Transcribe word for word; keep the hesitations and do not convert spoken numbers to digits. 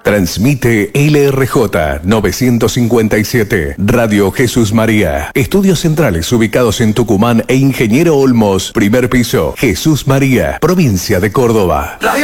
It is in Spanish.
Transmite L R J novecientos cincuenta y siete, Radio Jesús María. Estudios centrales ubicados en Tucumán e Ingeniero Olmos, primer piso. Jesús María, provincia de Córdoba.